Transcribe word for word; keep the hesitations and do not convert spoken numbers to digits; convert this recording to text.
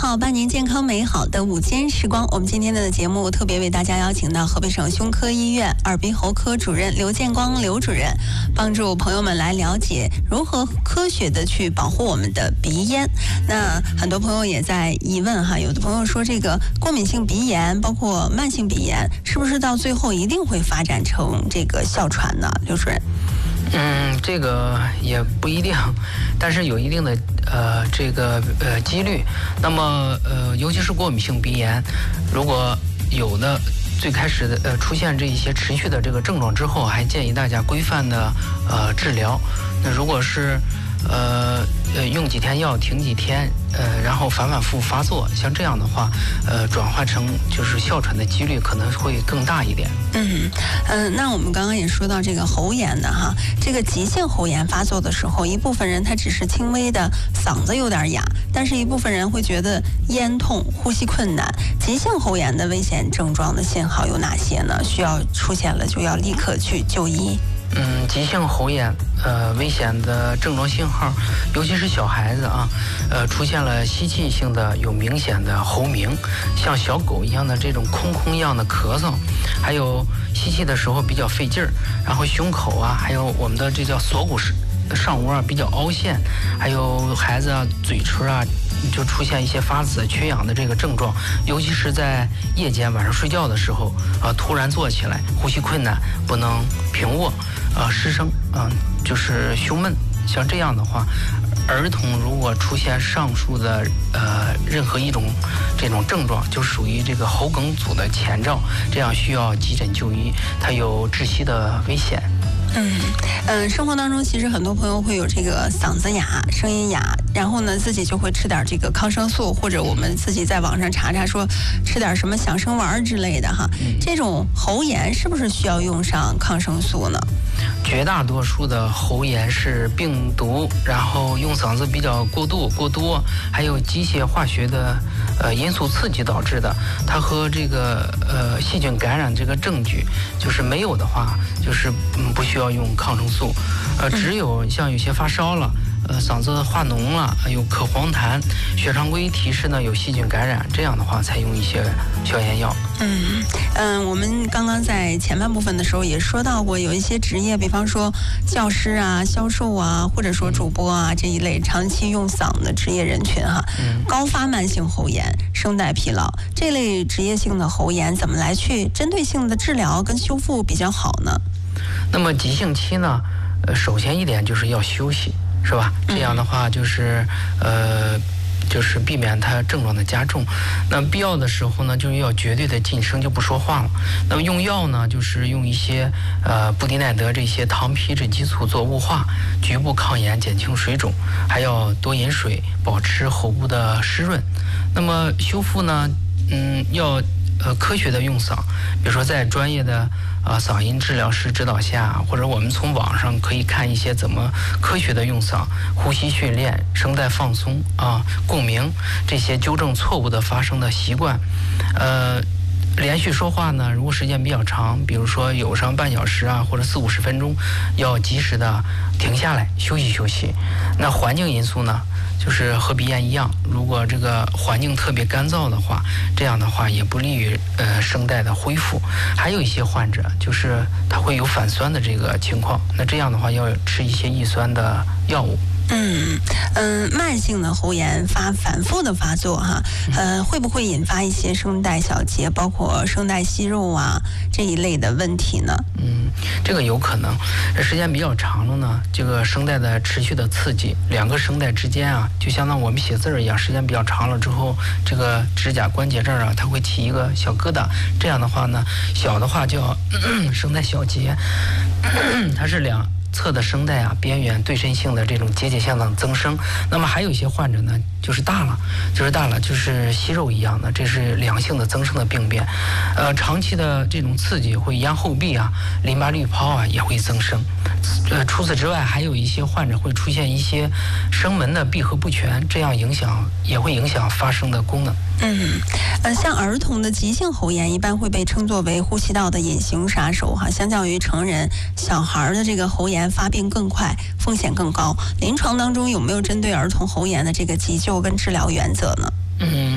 号，伴您健康美好的午间时光。我们今天的节目特别为大家邀请到河北省胸科医院耳鼻喉科主任刘建光刘主任，帮助朋友们来了解如何科学的去保护我们的鼻咽。那很多朋友也在疑问哈，有的朋友说这个过敏性鼻炎，包括慢性鼻炎，是不是到最后一定会发展成这个哮喘呢？刘主任。 嗯，这个也不一定，但是有一定的呃这个呃几率。那么呃，尤其是过敏性鼻炎，如果有的最开始的呃出现这一些持续的这个症状之后，还建议大家规范的呃治疗。那如果是呃呃用几天药停几天，呃然后反反复复发作，像这样的话，呃转化成就是哮喘的几率可能会更大一点。 嗯嗯、呃，那我们刚刚也说到这个喉炎的哈，这个急性喉炎发作的时候，一部分人他只是轻微的嗓子有点哑，但是一部分人会觉得咽痛、呼吸困难。急性喉炎的危险症状的信号有哪些呢？需要出现了就要立刻去就医。 嗯，急性喉炎，呃，危险的症状信号，尤其是小孩子啊，呃，出现了吸气性的有明显的喉鸣，像小狗一样的这种空空一样的咳嗽，还有吸气的时候比较费劲儿，然后胸口啊，还有我们的这叫锁骨上窝啊比较凹陷，还有孩子啊嘴唇啊就出现一些发紫、缺氧的这个症状，尤其是在夜间晚上睡觉的时候，啊、呃，突然坐起来，呼吸困难，不能平卧，呃，失声，啊、呃，就是胸闷，像这样的话，儿童如果出现上述的呃任何一种这种症状，就属于这个喉梗阻的前兆，这样需要急诊就医，它有窒息的危险。 嗯嗯，生活当中其实很多朋友会有这个嗓子哑、声音哑，然后呢自己就会吃点这个抗生素，或者我们自己在网上查查说吃点什么响声丸之类的哈。嗯、这种喉炎是不是需要用上抗生素呢？ 绝大多数的喉炎是病毒，然后用嗓子比较过度、过多，还有机械化学的呃因素刺激导致的。它和这个呃细菌感染这个证据就是没有的话，就是嗯不需要用抗生素。呃，只有像有些发烧了。呃，嗓子化脓了，有咳黄痰，血常规提示呢有细菌感染，这样的话才用一些消炎药。 嗯嗯，我们刚刚在前半部分的时候也说到过，有一些职业，比方说教师啊、销售啊，或者说主播啊这一类长期用嗓的职业人群哈，嗯、高发慢性喉炎、声带疲劳这类职业性的喉炎，怎么来去针对性的治疗跟修复比较好呢？ 那么急性期呢，呃，首先一点就是要休息。是吧？这样的话就是，呃，就是避免它症状的加重。那必要的时候呢，就是要绝对的噤声，就不说话了。那么用药呢，就是用一些呃布地奈德这些糖皮质激素做雾化，局部抗炎，减轻水肿，还要多饮水，保持喉部的湿润。那么修复呢，嗯，要呃科学的用嗓，比如说在专业的。啊，嗓音治疗师指导下，或者我们从网上可以看一些怎么科学的用嗓、呼吸训练、声带放松啊、共鸣这些纠正错误的发声的习惯。呃，连续说话呢，如果时间比较长，比如说有上半小时啊，或者四五十分钟，要及时的停下来休息休息。那环境因素呢？就是和鼻炎一样，如果这个环境特别干燥的话，这样的话也不利于呃声带的恢复。还有一些患者就是他会有反酸的这个情况，那这样的话要吃一些抑酸的药物。 嗯嗯，慢性的喉炎发反复的发作哈，呃，会不会引发一些声带小结，包括声带息肉啊这一类的问题呢？ 嗯，这个有可能，时间比较长了呢，这个声带的持续的刺激，两个声带之间啊，就相当我们写字儿一样，时间比较长了之后，这个指甲关节这儿啊，它会起一个小疙瘩，这样的话呢，小的话叫声带小结，它是两。侧的声带啊边缘对称性的这种结节相当增生。那么还有一些患者呢，就是大了，就是大了，就是息肉一样的，这是良性的增生的病变。呃，长期的这种刺激会压后壁啊，淋巴滤泡啊也会增生。呃，除此之外，还有一些患者会出现一些声门的闭合不全，这样影响也会影响发声的功能。 嗯，呃，像儿童的急性喉炎一般会被称作为呼吸道的隐形杀手哈，相较于成人，小孩的这个喉炎发病更快，风险更高。临床当中有没有针对儿童喉炎的这个急救跟治疗原则呢？ 嗯。